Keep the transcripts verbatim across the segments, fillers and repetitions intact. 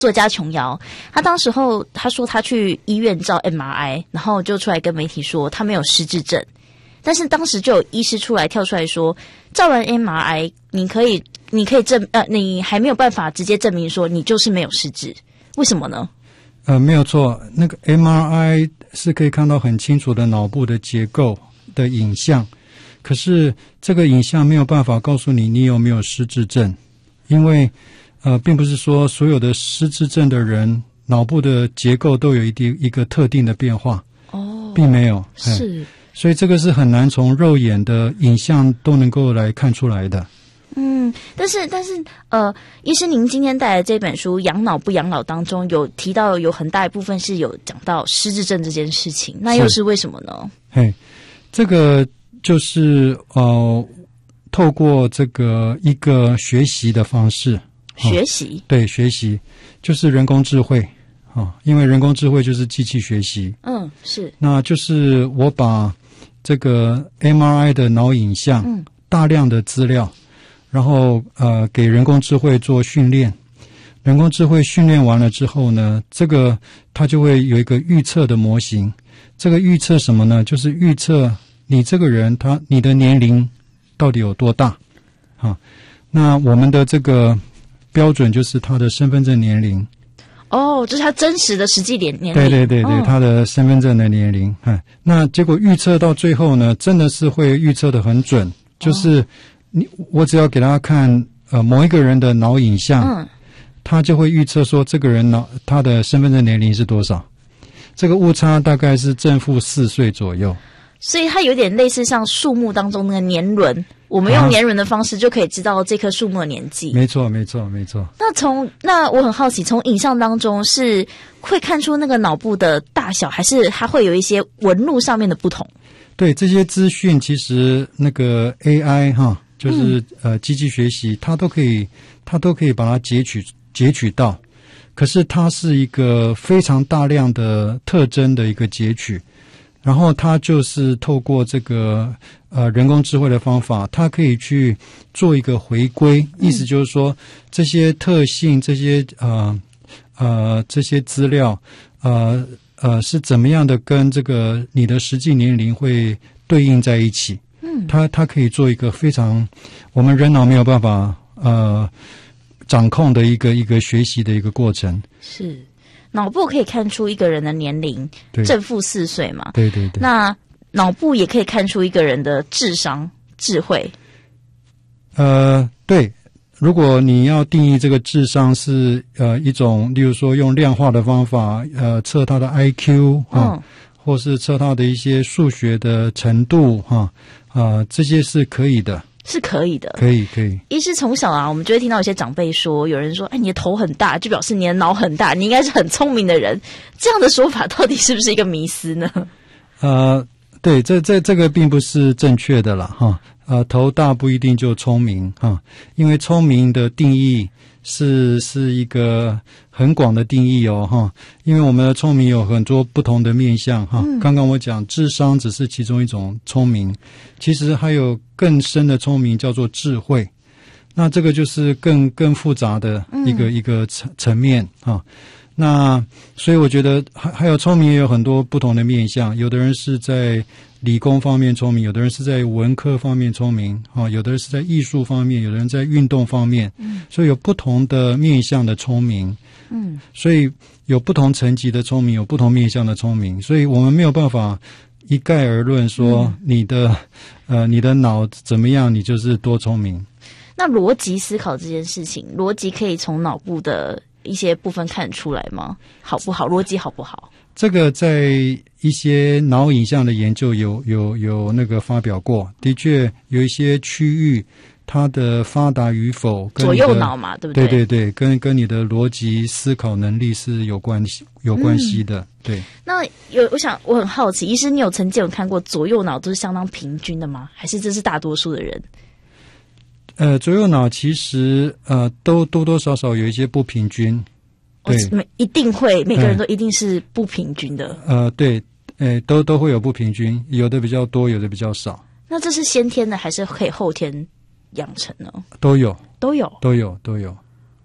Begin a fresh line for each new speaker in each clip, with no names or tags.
作家琼瑶，他当时候他说他去医院照 M R I， 然后就出来跟媒体说他没有失智症，但是当时就有医师出来跳出来说，照完 M R I， 你可以你可以证呃，你还没有办法直接证明说你就是没有失智，为什么呢？
呃，没有错，那个 M R I 是可以看到很清楚的脑部的结构的影像，可是这个影像没有办法告诉你你有没有失智症，因为呃，并不是说所有的失智症的人脑部的结构都有一定一个特定的变化，哦，并没有，
是，
所以这个是很难从肉眼的影像都能够来看出来的。
嗯，但是但是呃，医师您今天带来的这本书《养脑不养老》当中有提到有很大一部分是有讲到失智症这件事情，那又是为什么呢？
嘿，这个就是呃，透过这个一个学习的方式。
学习、
哦、对，学习就是人工智慧啊、哦，因为人工智慧就是机器学习。
嗯，是。
那就是我把这个 M R I 的脑影像，嗯，大量的资料，然后呃给人工智慧做训练。人工智慧训练完了之后呢，这个它就会有一个预测的模型。这个预测什么呢？就是预测你这个人他你的年龄到底有多大啊？那我们的这个标准就是他的身份证年龄。
哦，这是他真实的实际年年龄。
对对对对、
哦，
他的身份证的年龄。哎，那结果预测到最后呢，真的是会预测得很准。就是你，我只要给他看呃某一个人的脑影像，嗯，他就会预测说这个人脑他的身份证年龄是多少。这个误差大概是正负四岁左右。
所以它有点类似像树木当中那个年轮，我们用年轮的方式就可以知道这棵树木的年纪。
没错，没错，没错。
那从那我很好奇，从影像当中是会看出那个脑部的大小，还是它会有一些纹路上面的不同？
对，这些资讯其实那个 A I 哈，就是、嗯、呃机器学习，它都可以，它都可以把它截取截取到。可是它是一个非常大量的特征的一个截取。然后它就是透过这个呃人工智慧的方法，它可以去做一个回归，意思就是说这些特性、这些呃呃这些资料呃呃是怎么样的跟这个你的实际年龄会对应在一起。嗯，它它可以做一个非常我们人脑没有办法呃掌控的一个一个学习的一个过程。
是。脑部可以看出一个人的年龄，正负四岁嘛？
对对对。
那脑部也可以看出一个人的智商、智慧。
呃，对。如果你要定义这个智商是呃一种，例如说用量化的方法，呃，测他的 I Q 啊、嗯，或是测他的一些数学的程度哈啊、呃，这些是可以的。
是可以的，
可以可以。
医师从小啊，我们就会听到有些长辈说，有人说，哎，你的头很大，就表示你的脑很大，你应该是很聪明的人。这样的说法到底是不是一个迷思呢？
呃，对，这这这个并不是正确的啦，哈。呃，头大不一定就聪明哈，因为聪明的定义是是一个很广的定义哦哈，因为我们的聪明有很多不同的面向哈。嗯、刚刚我讲智商只是其中一种聪明，其实还有更深的聪明叫做智慧，那这个就是更更复杂的一个、嗯、一个层层面哈。那所以我觉得还还有聪明也有很多不同的面向，有的人是在理工方面聪明，有的人是在文科方面聪明，啊，有的人是在艺术方面，有的人在运动方面，嗯，所以有不同的面向的聪明，嗯，所以有不同层级的聪明，有不同面向的聪明，所以我们没有办法一概而论说你的、嗯、呃你的脑怎么样，你就是多聪明。
那逻辑思考这件事情，逻辑可以从脑部的一些部分看出来吗？好不好？逻辑好不好？
这个在一些脑影像的研究有有有那个发表过，的确有一些区域它的发达与否跟
左右脑嘛，对不对？
对对对，跟跟你的逻辑思考能力是有关系有关系的。嗯、对。
那有我想我很好奇，医师，你有曾经有看过左右脑都是相当平均的吗？还是这是大多数的人？
呃，左右脑其实呃都多多少少有一些不平均。对，
每一定会，每个人都一定是不平均的。
呃，对，呃，都都会有不平均，有的比较多，有的比较少。
那这是先天的，还是可以后天养成呢？
都有，
都有，
都有，都有。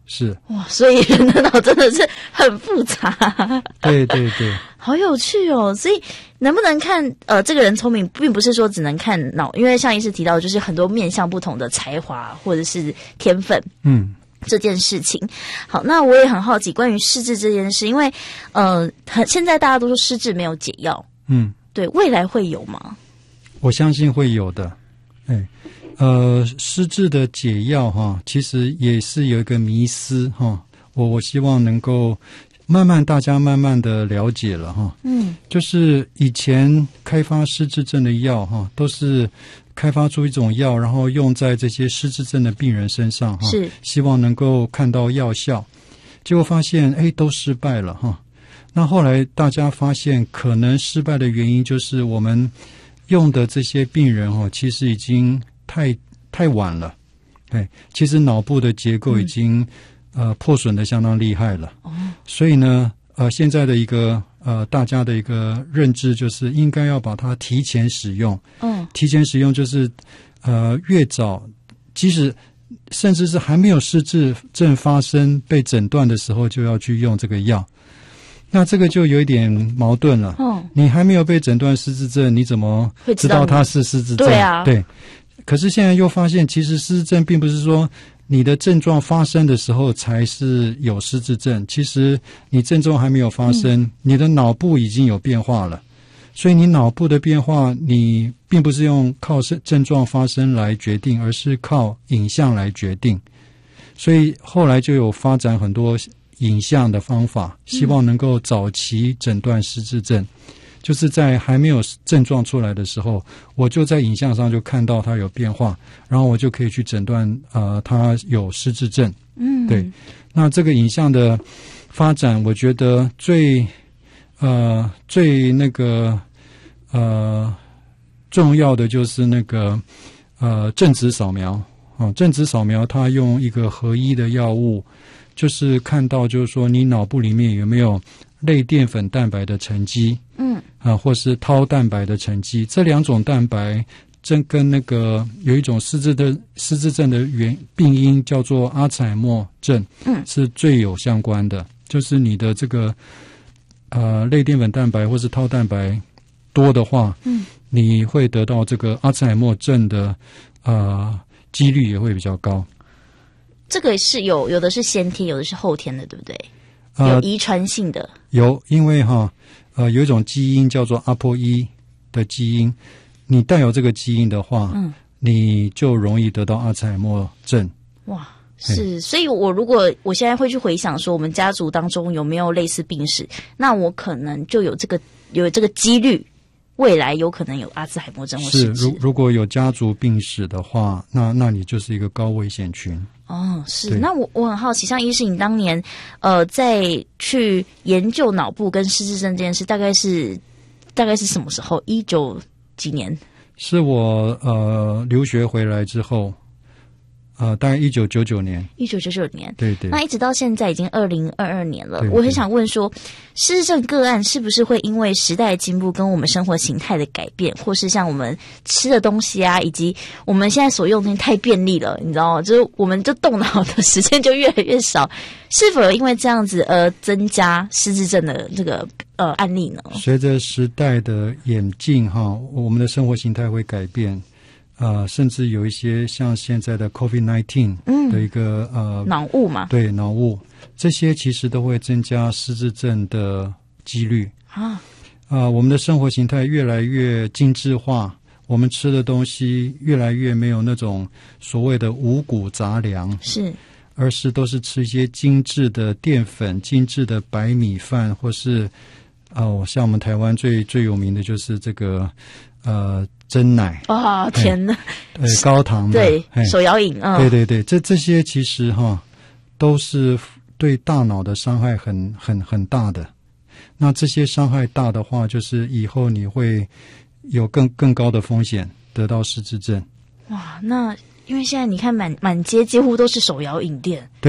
是
哇，所以人的脑真的是很复杂。
对对对，
好有趣哦。所以能不能看呃这个人聪明，并不是说只能看脑，因为像医师提到，就是很多面向不同的才华或者是天分。
嗯。
这件事情，好，那我也很好奇关于失智这件事，因为呃，很现在大家都说失智没有解药，
嗯，
对，未来会有吗？
我相信会有的。哎，呃，失智的解药哈，其实也是有一个迷思哈，我我希望能够慢慢大家慢慢的了解了哈，嗯，就是以前开发失智症的药哈，都是开发出一种药，然后用在这些失智症的病人身上哈，
是
希望能够看到药效，结果发现哎都失败了哈。那后来大家发现，可能失败的原因就是我们用的这些病人哈，其实已经太太晚了，哎，其实脑部的结构已经、嗯、呃破损的相当厉害了，哦，所以呢，呃，现在的一个。呃，大家的一个认知就是应该要把它提前使用。嗯，提前使用就是呃越早，即使甚至是还没有失智症发生被诊断的时候，就要去用这个药。那这个就有一点矛盾了。嗯，你还没有被诊断失智症，你怎么知道它是失智症？
对啊，
对。可是现在又发现，其实失智症并不是说你的症状发生的时候才是有失智症，其实你症状还没有发生、嗯、你的脑部已经有变化了，所以你脑部的变化你并不是用靠症状发生来决定，而是靠影像来决定。所以后来就有发展很多影像的方法，希望能够早期诊断失智症、嗯，就是在还没有症状出来的时候，我就在影像上就看到它有变化，然后我就可以去诊断呃它有失智症。嗯，对。那这个影像的发展，我觉得最呃最那个呃重要的就是那个呃正子扫描啊，正子扫描它用一个合一的药物，就是看到就是说你脑部里面有没有类淀粉蛋白的沉积，嗯，啊，或是tau蛋白的沉积，这两种蛋白，正跟那个有一种失智的失智症的原病因叫做阿兹海默症，嗯，是最有相关的。就是你的这个呃类淀粉蛋白或是tau蛋白多的话，嗯，你会得到这个阿兹海默症的呃几率也会比较高。
这个是有有的是先天，有的是后天的，对不对？有遗传性的、呃、
有，因为哈呃有一种基因叫做阿波一的基因，你带有这个基因的话，嗯，你就容易得到阿兹海默症。
哇，是，所以我如果我现在会去回想说，我们家族当中有没有类似病史，那我可能就有这个有这个几率，未来有可能有阿兹海默症或失智。
是，如如果有家族病史的话，那那你就是一个高危险群。
哦，是。那我我很好奇，像医师你当年呃在去研究脑部跟失智症这件事，大概是大概是什么时候？一九几年？
是我呃留学回来之后，呃，大概一九九九年。
一九九九年，
对对。
那一直到现在已经二零二二年了，对对。我很想问说，失智症个案是不是会因为时代的进步跟我们生活形态的改变，或是像我们吃的东西啊，以及我们现在所用的东西太便利了，你知道吗？就是我们就动脑的时间就越来越少，是否有因为这样子而增加失智症的这个呃案例呢？
随着时代的演进哈，我们的生活形态会改变。呃，甚至有一些像现在的 COVID 十九 的一个、嗯、呃
脑雾嘛，
对，脑雾，这些其实都会增加失智症的几率啊。啊、呃，我们的生活形态越来越精致化，我们吃的东西越来越没有那种所谓的五谷杂粮，
是，
而是都是吃一些精致的淀粉、精致的白米饭，或是哦，像我们台湾最最有名的就是这个呃。珍奶
啊、哦，天哪！
呃，高糖的，
对，手摇饮，嗯，
对对对，这这些其实哈都是对大脑的伤害很很很大的。那这些伤害大的话，就是以后你会有更更高的风险得到失智症。
哇，那因为现在你看满满街几乎都是手摇饮店，
对。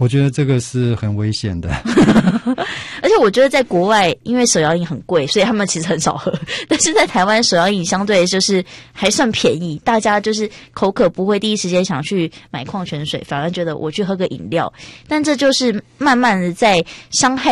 我觉得这个是很危险的。
而且我觉得在国外，因为手摇饮很贵，所以他们其实很少喝。但是在台湾，手摇饮相对就是还算便宜，大家就是口渴不会第一时间想去买矿泉水，反而觉得我去喝个饮料。但这就是慢慢的在伤害